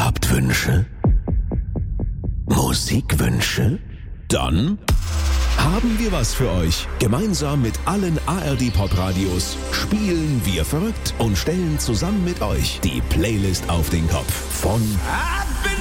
habt Wünsche? Musikwünsche? Dann haben wir was für euch. Gemeinsam mit allen ARD-Pop-Radios spielen wir verrückt und stellen zusammen mit euch die Playlist auf den Kopf von